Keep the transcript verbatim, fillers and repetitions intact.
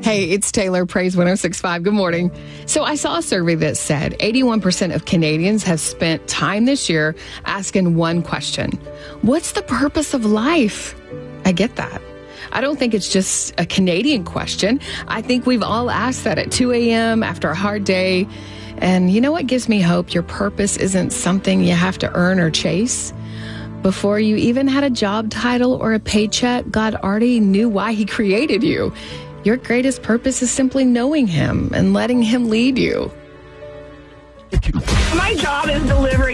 Hey, it's Taylor, Praise one oh six point five. Good morning. So I saw a survey that said eighty-one percent of Canadians have spent time this year asking one question. What's the purpose of life? I get that. I don't think it's just a Canadian question. I think we've all asked that at two a.m. after a hard day. And you know what gives me hope? Your purpose isn't something you have to earn or chase. Before you even had a job title or a paycheck, God already knew why he created you. Your greatest purpose is simply knowing him and letting him lead you. My job is delivering